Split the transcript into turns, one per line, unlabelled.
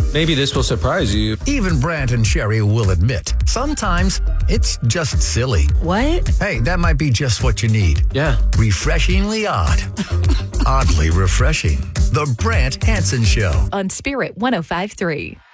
Maybe this will surprise you.
Even Brant and Sherry will admit, sometimes it's just silly.
What?
Hey, that might be just what you need.
Yeah.
Refreshingly odd. Oddly refreshing. The Brant Hansen Show.
On Spirit 105.3.